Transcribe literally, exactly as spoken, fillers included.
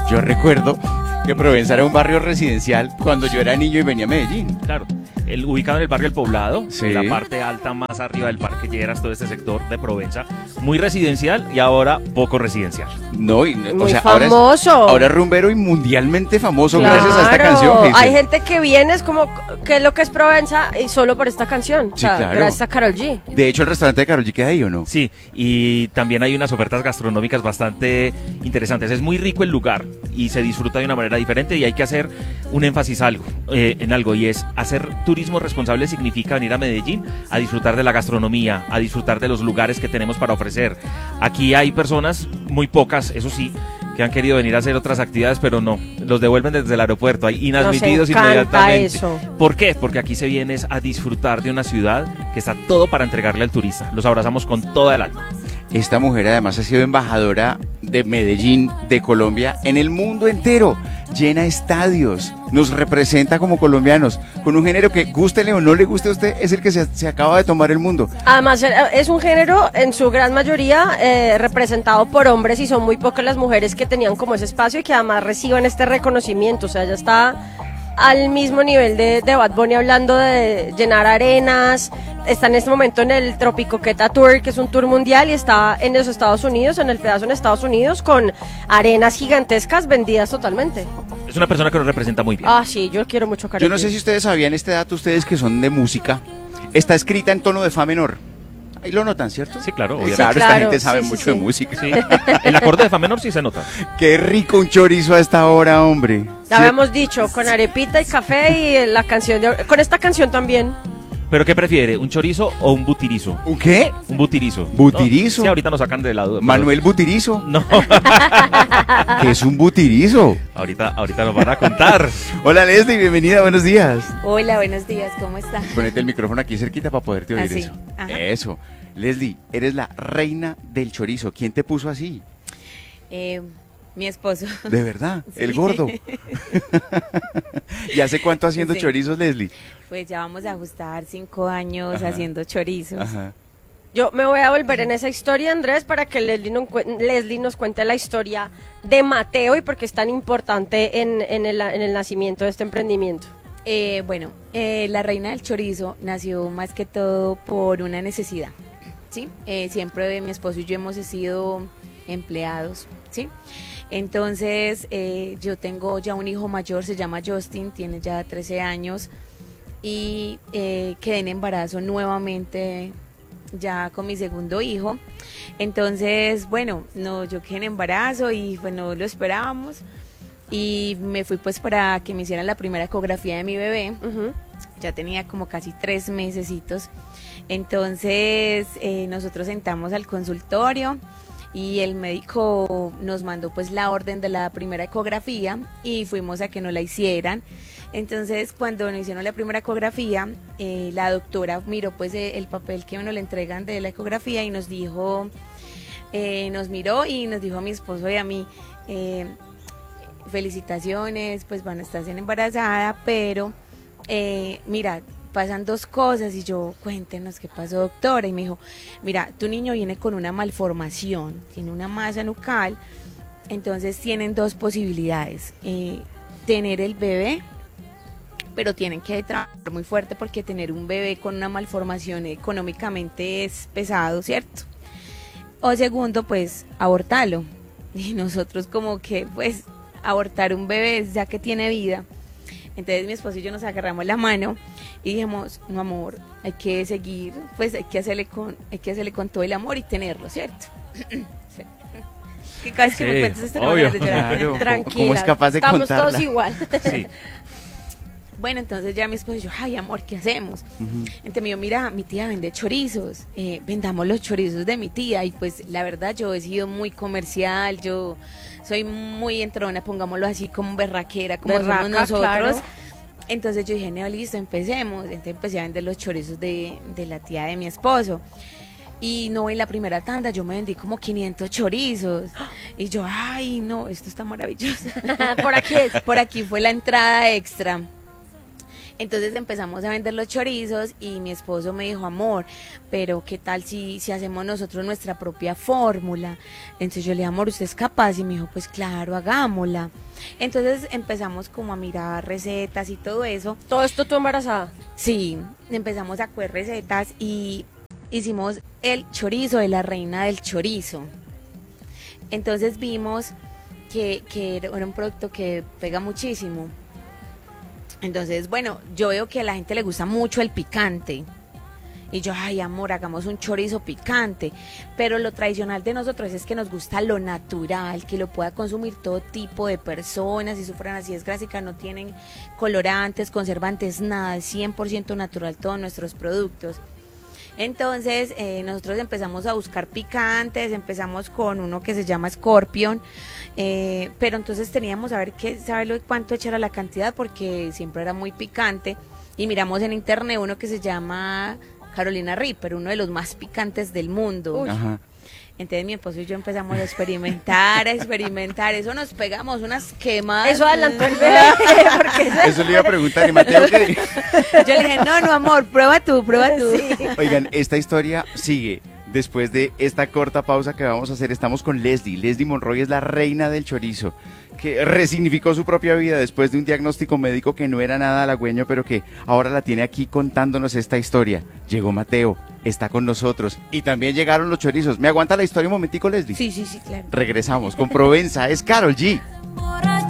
Yo recuerdo que Provenza era un barrio residencial cuando yo era niño y venía a Medellín. Claro, el, ubicado en el barrio El Poblado, Sí. en la parte alta más arriba del Parque Lleras, todo este sector de Provenza, muy residencial y ahora poco residencial. No, y, o Muy sea, ahora es, famoso. ahora es rumbero y mundialmente famoso Claro. gracias a esta canción. Hazel. Hay gente que viene, es como, ¿qué es lo que es Provenza? Y solo por esta canción. Sí, o sea, claro. gracias a Karol G. De hecho, el restaurante de Karol G queda ahí, ¿o no? Sí, y también hay unas ofertas gastronómicas bastante interesantes. Es muy rico el lugar y se disfruta de una manera diferente y hay que hacer un énfasis algo, eh, en algo, y es hacer turismo responsable significa venir a Medellín a disfrutar de la gastronomía, a disfrutar de los lugares que tenemos para ofrecer. Aquí hay personas, muy pocas, eso sí, que han querido venir a hacer otras actividades, pero no, los devuelven desde el aeropuerto, hay inadmitidos Nos encanta inmediatamente. eso. ¿Por qué? Porque aquí se viene es a disfrutar de una ciudad que está todo para entregarle al turista. Los abrazamos con toda el alma. Esta mujer además ha sido embajadora de Medellín, de Colombia, en el mundo entero. Llena estadios, nos representa como colombianos, con un género que, gústele o no le guste a usted, es el que se, se acaba de tomar el mundo. Además, eh, es un género en su gran mayoría eh, representado por hombres y son muy pocas las mujeres que tenían como ese espacio y que además reciban este reconocimiento. O sea, ella está al mismo nivel de, de Bad Bunny hablando de llenar arenas. Está en este momento en el Tropicoqueta Tour, que es un tour mundial, y está en los Estados Unidos, en el pedazo en Estados Unidos, con arenas gigantescas vendidas totalmente. Es una persona que nos representa muy bien. Ah, sí, yo quiero mucho Karol Yo no G. sé si ustedes sabían este dato, ustedes que son de música, está escrita en tono de fa menor. Ahí lo notan, ¿cierto? Sí, claro, Sí, obviamente. Claro, esta claro, gente sabe sí, sí, mucho sí. de música. Sí. El acorde de fa menor sí se nota. Qué rico un chorizo a esta hora, hombre. Ya Sí. habíamos dicho, con arepita y café y la canción de... Con esta canción también. ¿Pero qué prefiere, un chorizo o un butirizo? ¿Un qué? Un butirizo. ¿Butirizo? No, sí, ahorita nos sacan de la duda. pero- Manuel Butirizo. No, ¿Qué es un butirizo? ahorita, ahorita nos van a contar. Hola Leslie, bienvenida, buenos días. Hola, buenos días, ¿cómo está? Ponete el micrófono aquí cerquita para poderte oír Así, eso. ajá. Eso. Leslie, eres la reina del chorizo. ¿Quién te puso así? Eh, mi esposo. De verdad, Sí. el gordo. ¿Y hace cuánto haciendo Sí. chorizos, Leslie? Pues ya vamos a ajustar cinco años Ajá. haciendo chorizos. Ajá. Yo me voy a volver en esa historia, Andrés, para que Leslie, no cuen- Leslie nos cuente la historia de Mateo y por qué es tan importante en, en, el, en el nacimiento de este emprendimiento. Eh, bueno, eh, la reina del chorizo nació más que todo por una necesidad, ¿sí? Eh, siempre mi esposo y yo hemos sido empleados, ¿sí? Entonces, eh, yo tengo ya un hijo mayor, se llama Justin, tiene ya trece años y eh, quedé en embarazo nuevamente ya con mi segundo hijo. Entonces, bueno, no, yo quedé en embarazo y pues no lo esperábamos y me fui pues para que me hicieran la primera ecografía de mi bebé. Ujú. Ya tenía como casi tres mesecitos. Entonces eh, nosotros sentamos al consultorio y el médico nos mandó pues la orden de la primera ecografía y fuimos a que nos la hicieran. Entonces cuando nos hicieron la primera ecografía, eh, la doctora miró pues eh, el papel que nos le entregan de la ecografía y nos dijo, eh, nos miró y nos dijo a mi esposo y a mí, eh, felicitaciones, pues van a estar siendo embarazada, pero eh, mira, pasan dos cosas. Y yo, cuéntenos qué pasó, doctora. Y me dijo, mira, tu niño viene con una malformación, tiene una masa nucal, entonces tienen dos posibilidades, eh, tener el bebé, pero tienen que trabajar muy fuerte porque tener un bebé con una malformación económicamente es pesado, ¿cierto? O segundo, pues abortarlo. Y nosotros como que, pues, abortar un bebé ya que tiene vida. Entonces mi esposo y yo nos agarramos la mano y dijimos, no amor, hay que seguir, pues hay que hacerle con, hay que hacerle con todo el amor y tenerlo, ¿cierto? Sí. Que cada vez que Sí, me cuentas este obvio. de llorar. Claro. Tranquila, ¿Cómo es capaz de estamos contarla? todos igual. Sí. Bueno, entonces ya mi esposo y yo, ay amor, ¿qué hacemos? Ujú. Entonces me dijo, mira, mi tía vende chorizos, eh, vendamos los chorizos de mi tía. Y pues la verdad yo he sido muy comercial, yo soy muy entrona, pongámoslo así, como berraquera, como Berraca, somos nosotros. claro. Entonces yo dije, no, listo, empecemos. Entonces empecé a vender los chorizos de, de la tía de mi esposo. Y no, en la primera tanda yo me vendí como quinientos chorizos. Y yo, ay, no, esto está maravilloso. Por aquí es. Por aquí fue la entrada extra. Entonces empezamos a vender los chorizos y mi esposo me dijo, amor, pero ¿qué tal si, si hacemos nosotros nuestra propia fórmula? Entonces yo le dije, amor, ¿usted es capaz? Y me dijo, pues claro, hagámosla. Entonces empezamos como a mirar recetas y todo eso. ¿Todo esto tú embarazada? Sí, empezamos a coger recetas y hicimos el chorizo de la reina del chorizo. Entonces vimos que, que era un producto que pega muchísimo. Entonces, bueno, yo veo que a la gente le gusta mucho el picante. Y yo, ay, amor, hagamos un chorizo picante. Pero lo tradicional de nosotros es que nos gusta lo natural, que lo pueda consumir todo tipo de personas. Si sufren acidez gráfica, no tienen colorantes, conservantes, nada. Es cien por ciento natural todos nuestros productos. Entonces, eh, nosotros empezamos a buscar picantes, empezamos con uno que se llama Scorpion, eh, pero entonces teníamos a ver qué, saber cuánto echar la cantidad, porque siempre era muy picante, y miramos en internet uno que se llama Carolina Reaper, uno de los más picantes del mundo. Ajá. Entonces mi esposo y yo empezamos a experimentar, a experimentar, eso nos pegamos unas quemadas. Eso adelantó el bebé, porque Eso le iba a preguntar, ¿y Mateo qué dijo? yo le dije, no, no, amor, prueba tú, prueba tú. Sí. Oigan, esta historia sigue. Después de esta corta pausa que vamos a hacer, estamos con Leslie. Leslie Monroy es la reina del chorizo, que resignificó su propia vida después de un diagnóstico médico que no era nada halagüeño, pero que ahora la tiene aquí contándonos esta historia. Llegó Mateo, está con nosotros, y también llegaron los chorizos. ¿Me aguanta la historia un momentico, Leslie? Sí, sí, sí, claro. Regresamos con Provenza, es Karol G.